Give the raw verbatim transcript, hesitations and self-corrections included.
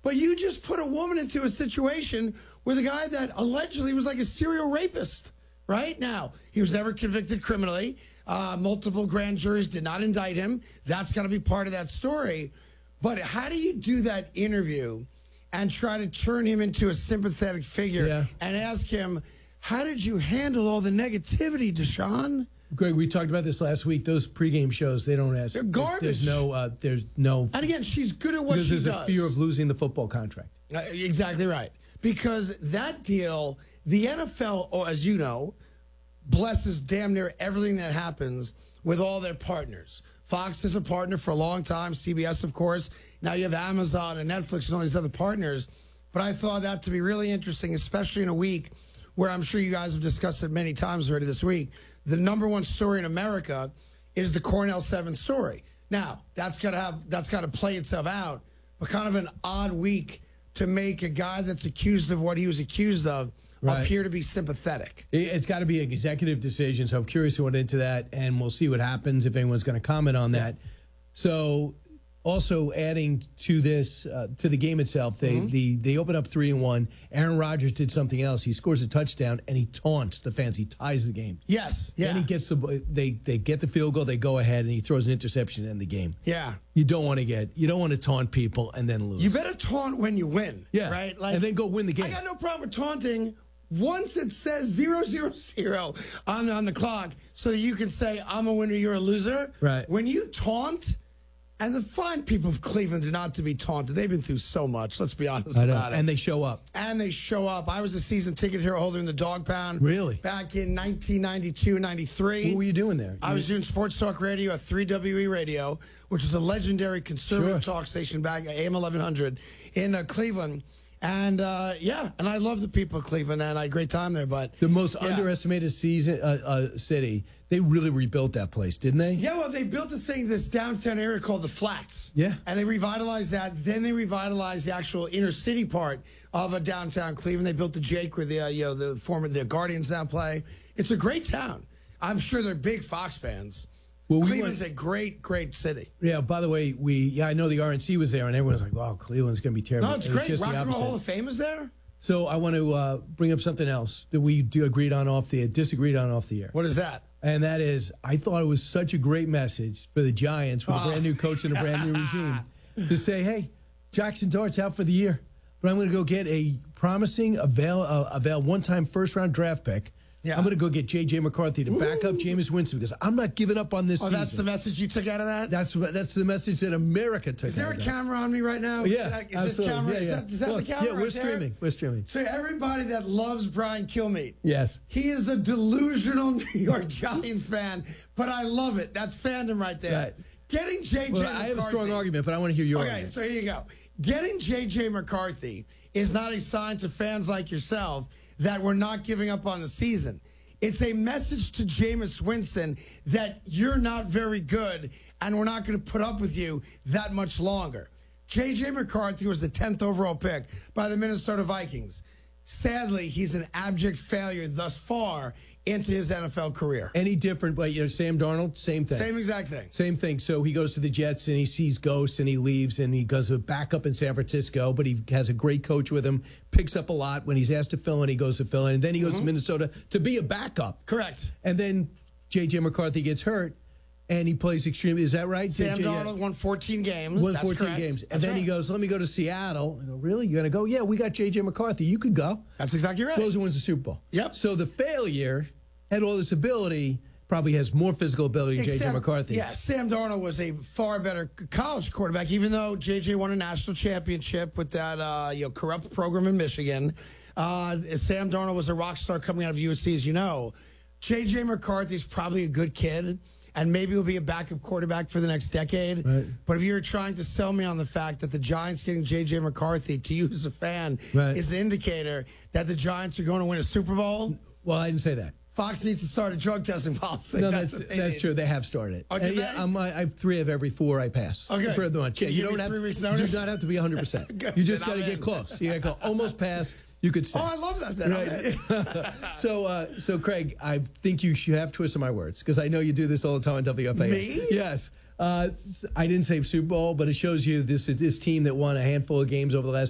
But you just put a woman into a situation with a guy that allegedly was like a serial rapist, right? Now, he was never convicted criminally. Uh, multiple grand juries did not indict him. That's got to be part of that story. But how do you do that interview and try to turn him into a sympathetic figure yeah. and ask him, how did you handle all the negativity, Deshaun? Greg, we talked about this last week. Those pregame shows, they don't ask. They're garbage. There's, there's no, uh, there's no. And again, she's good at what she does. Because there's a fear of losing the football contract. Uh, exactly right. Because that deal, the N F L, or as you know, blesses damn near everything that happens with all their partners. Fox is a partner for a long time, C B S, of course. Now you have Amazon and Netflix and all these other partners. But I thought that to be really interesting, especially in a week where I'm sure you guys have discussed it many times already this week. The number one story in America is the Cornell seven story. Now, that's got to have that's got to play itself out, but kind of an odd week to make a guy that's accused of what he was accused of right. appear to be sympathetic. It's got to be an executive decision, so I'm curious who went into that, and we'll see what happens if anyone's going to comment on that. Yeah. So, also adding to this, uh, to the game itself, they mm-hmm. the they open up three and one. Aaron Rodgers did something else. He scores a touchdown and he taunts the fans. He ties the game. Yes, yeah. Then he gets the they they get the field goal. They go ahead and he throws an interception in the game. Yeah, you don't want to get you don't want to taunt people and then lose. You better taunt when you win. Yeah, right. Like, and then go win the game. I got no problem with taunting once it says zero zero zero on on the clock, so that you can say I'm a winner, you're a loser. Right. When you taunt. And the fine people of Cleveland are not to be taunted. They've been through so much. Let's be honest about it. And they show up. And they show up. I was a season ticket holder in the Dog Pound. Really? Back in nineteen ninety-two, ninety-three. What were you doing there? I you was doing Sports Talk Radio at three W E Radio, which is a legendary conservative sure. talk station back at A M eleven hundred in uh, Cleveland. And, uh, yeah, and I love the people of Cleveland, and I had a great time there. But the most yeah. underestimated season, uh, uh, city, they really rebuilt that place, didn't they? Yeah, well, they built a thing, this downtown area called the Flats. Yeah. And they revitalized that. Then they revitalized the actual inner city part of a downtown Cleveland. They built the Jake where the, uh, you know, the former the Guardians now play. It's a great town. I'm sure they're big Fox fans. Well, we Cleveland's went, a great, great city. Yeah, by the way, we yeah, I know the R N C was there, and everyone was like, wow, Cleveland's going to be terrible. No, it's it great. Rock and Roll Hall of Fame is there? So I want to uh, bring up something else that we do agreed on off the disagreed on off the air. What is that? And that is, I thought it was such a great message for the Giants with oh. a brand new coach and a brand new regime to say, hey, Jackson Dart's out for the year, but I'm going to go get a promising, avail, uh, avail one-time first-round draft pick. Yeah. I'm going to go get J J. McCarthy to Ooh. back up Jameis Winston because I'm not giving up on this oh, season. That's the message you took out of that? That's that's the message that America took out of that. Is there a camera on me right now? Oh, yeah, I, is absolutely. this camera? Yeah, yeah. Is that, is that Look, the camera Yeah, we're right streaming. There? We're streaming. So everybody that loves Brian Kilmeade. Yes. He is a delusional New York Giants fan, but I love it. That's fandom right there. Right. Getting J J. Well, McCarthy. I have a strong argument, but I want to hear your okay, argument. so here you go. Getting J J. McCarthy is not a sign to fans like yourself that we're not giving up on the season. It's a message to Jameis Winston that you're not very good and we're not going to put up with you that much longer. J J. McCarthy was the tenth overall pick by the Minnesota Vikings. Sadly, he's an abject failure thus far into his N F L career. Any different, but you know, Sam Darnold, same thing. Same exact thing. Same thing. So he goes to the Jets and he sees ghosts and he leaves and he goes to backup in San Francisco, but he has a great coach with him, picks up a lot. When he's asked to fill in, he goes to fill in, and then he goes mm-hmm. to Minnesota to be a backup. Correct. And then J J. McCarthy gets hurt. And he plays extremely. Is that right? Sam J J, Darnold won fourteen games. Won That's fourteen correct. games. And That's then right. he goes, let me go to Seattle. I go, really? You're going to go? Yeah, we got J J. McCarthy. You could go. That's exactly right. Goes and wins the Super Bowl. Yep. So the failure had all this ability, probably has more physical ability than J J. McCarthy. Yeah, Sam Darnold was a far better college quarterback, even though J J won a national championship with that uh, you know corrupt program in Michigan. Uh, Sam Darnold was a rock star coming out of U S C, as you know. J J. McCarthy's probably a good kid. And maybe he'll be a backup quarterback for the next decade. Right. But if you're trying to sell me on the fact that the Giants getting J J. McCarthy, to you as a fan, right. is the indicator that the Giants are going to win a Super Bowl. Well, I didn't say that. Fox needs to start a drug testing policy. No, that's that's, that's need. true. They have started. Oh, and, yeah, I'm, I have three of every four I pass. Okay. For the one. Yeah, you, you don't have three to, weeks notice? You do not have to be one hundred percent. Good, you just got to get in. close. You got to go almost past. You could stay. Oh, I love that. Then. Right. so, uh, so Craig, I think you should have twisted my words because I know you do this all the time on W F A. Me? Yes. Uh, I didn't say Super Bowl, but it shows you this this team that won a handful of games over the last